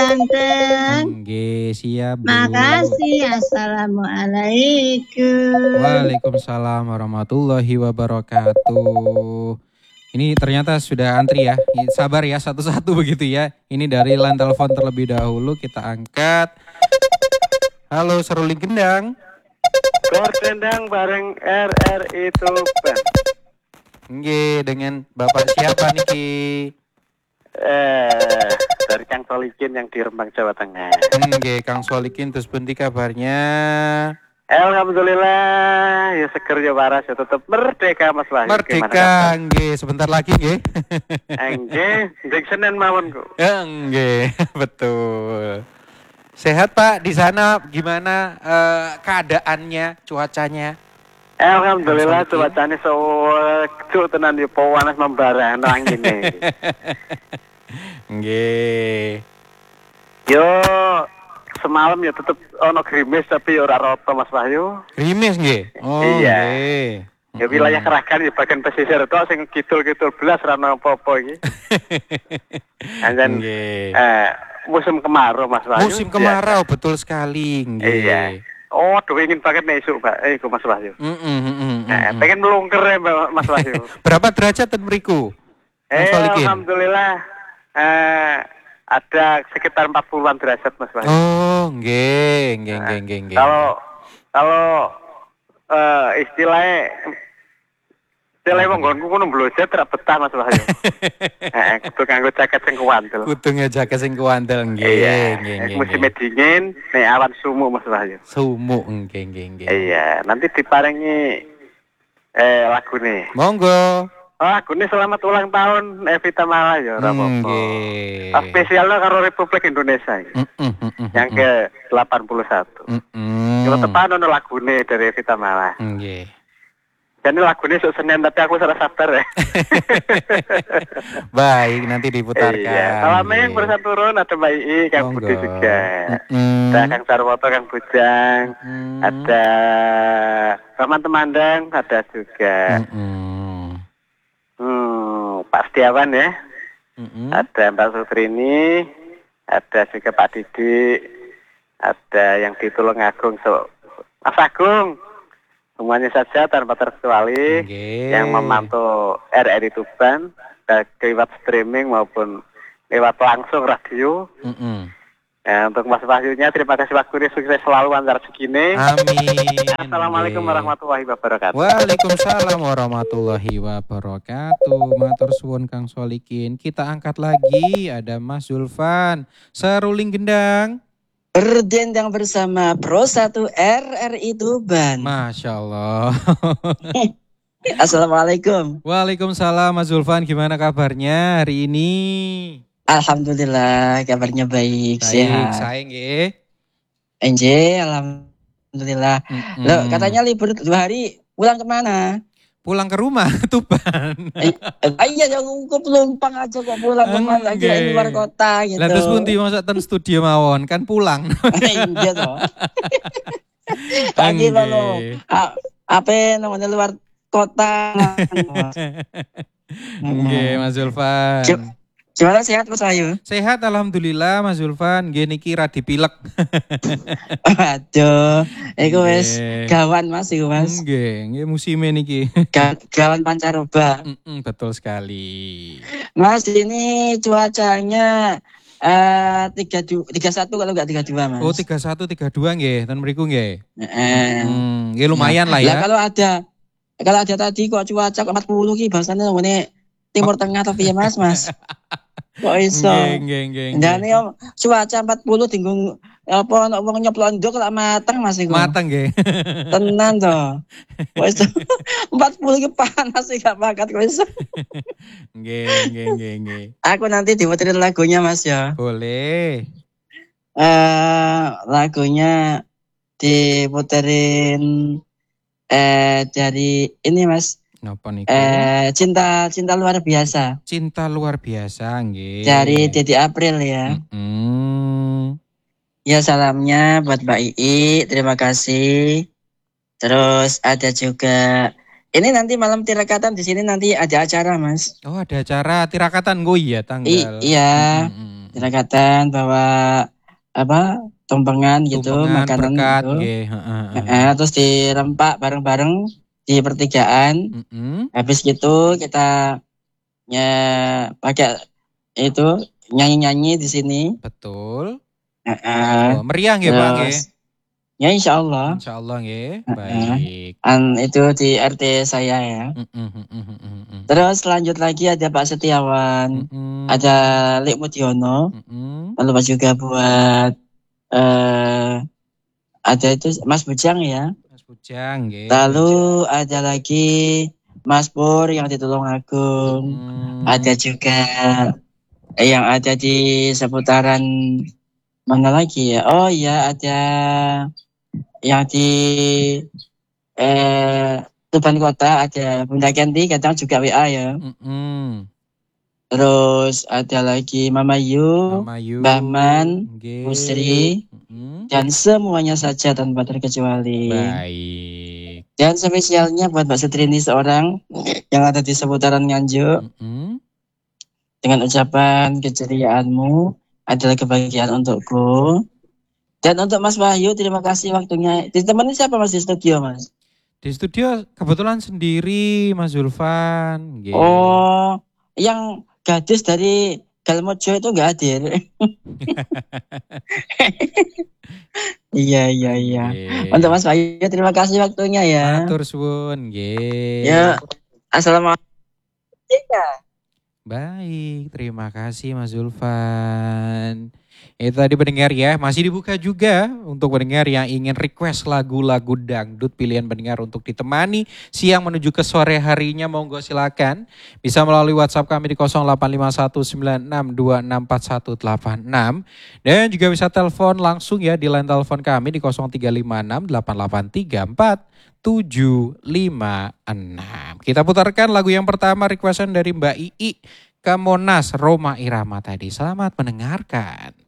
ganteng. Nggih, siap, Bu. Makasih. Assalamualaikum. Waalaikumsalam warahmatullahi wabarakatuh. Ini ternyata sudah antri ya. Sabar ya, satu-satu begitu ya. Ini dari line telepon terlebih dahulu kita angkat. Halo, seruling gendang. Gordendang bareng RRI Tuban. Nggih, dengan Bapak siapa niki? Dari Kang Solikin yang di Rembang, Jawa Tengah. Nggih, Kang Solikin terus pundi kabarnya? Alhamdulillah, ya seger ya waras ya tetap merdeka Mas Wahyu. Merdeka, nggih, sebentar lagi nggih. Nggih, ndek Senin mawon kok. Nggih, betul. Sehat Pak, di sana gimana keadaannya, cuacanya? Alhamdulillah cuacanya sejuk tenan di panas membara angin ini. Nggih. Yo semalam ya tetep ono gerimis tapi ora rata Mas Wahyu. Gerimis nggih. Oh, iya. Nggih. Ya wilayah Kragan ya bagian pesisir tok sing kidul-kidul belas ra ono apa-apa iki. Anjen musim kemarau Mas Wahyu. Musim kemarau betul sekali nggih. Iya. Oh, aduh ingin banget nih esuk, Pak. Iku Mas Wahyu. Pengen melungker ya Mas Wahyu. Berapa derajat ten mriku? Alhamdulillah ada sekitar 40-an derajat Mas Wahyu. Oh, nggih. Kalau istilahnya wong nggonku ngono blojat ra betah Mas Wahyu. Kudu nganggo jaket sing kuwantel. Kudu nganggo jaket sing kuwantel nggih. Musim dingin, nek awan sumuk Mas Wahyu. Sumuk nggih. Iya, nanti diparingi lagune. Monggo. Lagune selamat ulang tahun Evita Mala ya ora apa-apa. Nggih. Spesialnya karo Republik Indonesia. Yang ke-81. Kalau tepan ono lagune dari Evita Mala. Nggih. Dan ini lagunya esok Senin, tapi aku salah sabar ya. Baik, nanti diputarkan. Iya, salamnya yang berusaha turun, ada Mbak Ii, Kang Budi juga. Ada Kang Sarwoto, Kang Bujang. Ada Rahman Temandang, ada juga. Pak Setiawan ya. Ada Mbak Sutrini. Ada juga Pak Didi. Ada yang di Tulungagung, Mas Agung. Semuanya saja tanpa terkecuali yang memantau RRI Tuban lewat streaming maupun lewat langsung radio. Ya, untuk Mas Wahyunya terima kasih waktunya, sukses selalu antar segini. Amin. Assalamualaikum warahmatullahi wabarakatuh. Waalaikumsalam warahmatullahi wabarakatuh. Matur suwun Kang Solikin. Kita angkat lagi ada Mas Zulfan seruling gendang. Berdendang bersama Pro 1 RRI Tuban. Masya Allah. Assalamualaikum. Waalaikumsalam Mas Zulfan, gimana kabarnya hari ini? Alhamdulillah kabarnya baik, sehat. Sayang ya. Alhamdulillah. Loh, katanya libur 2 hari, pulang kemana? Pulang ke rumah, Tuban. Iya, aku pelumpang aja kok pulang kemana aja di luar kota gitu. Lah terus pundi masa ten studio mawon, kan pulang. Iya toh. Pagi lo. Apa namanya luar kota. Nggih, Mas Zulfan. Gimana sehat Mas Ayu? Sehat alhamdulillah Mas Zulfan. Nggih niki radi pilek. Aduh, iku wis gawan Mas iku Mas. Nggih musime niki. Gawan pancaroba. Betul sekali. Mas ini cuacanya 31 kalau enggak 32 Mas. Oh 31 32 nggih, ten mriku nggih. Nggih lumayan lah ya. Kalau ada tadi kok cuaca 40 ki bahasane ngene Timur Tengah tapi ya Mas. Kok iso? Nggih. Dan yo cuaca 40 dinggung apa ono wong nyoplok ndok lak mateng Mas iku. Mateng nggih. Tenan to. Kok iso 40 ki panas sih gak pakat kok iso. Nggih. Aku nanti diputerin lagunya Mas ya. Boleh. Lagunya diputerin dari ini Mas. Napa niku? Cinta luar biasa. Cinta luar biasa nggih. Dari Dede April ya. Ya salamnya buat Mbak Ii, terima kasih. Terus ada juga ini nanti malam tirakatan di sini nanti ada acara Mas. Oh ada acara tirakatan gue ya tanggal. Iya. tirakatan bawa tumpengan gitu, Tumpengan, makanan berkat, gitu. nggih, Terus dirempak bareng-bareng di pertigaan. Habis gitu kita pakai itu nyanyi-nyanyi di sini. Betul. Heeh. Meriah nggih, Pak, nggih? Terus ya insya Allah. Insya Allah nggih. Baik. Itu di RT saya ya. Terus lanjut lagi ada Pak Setiawan, ada Lik Mudiono, lalu juga buat ada itu Mas Bujang ya. Mas Bujang nggih. Lalu ada lagi Mas Pur yang di Tulungagung. Ada juga yang ada di seputaran mana lagi ya? Oh ya, ada yang di Tuban Kota, ada Bunda Kenti kadang juga WA ya. Terus ada lagi Mama Yu, Mbah Man, Bu Sri, dan semuanya saja tanpa terkecuali. Baik. Dan spesialnya buat Mbak Sutrini seorang yang ada di seputaran Nganjuk. Dengan ucapan keceriaanmu adalah kebahagiaan untukku. Dan untuk Mas Wahyu, terima kasih waktunya. Ditemani siapa Mas di studio, Mas? Di studio kebetulan sendiri Mas Zulfan. Nggih. Oh, yang gadis dari Galmojo itu nggak hadir. Iya. Untuk Mas Wahyu, terima kasih waktunya ya. Matur suwun, nggih. Ya, assalamualaikum. Baik, terima kasih Mas Zulfan. Itu tadi pendengar ya, masih dibuka juga untuk pendengar yang ingin request lagu-lagu dangdut pilihan pendengar untuk ditemani siang menuju ke sore harinya, monggo silakan. Bisa melalui WhatsApp kami di 085196264186 dan juga bisa telepon langsung ya di line telepon kami di 0356883876. Kita putarkan lagu yang pertama requestan dari Mbak Ii ke Monas, Roma Irama tadi. Selamat mendengarkan.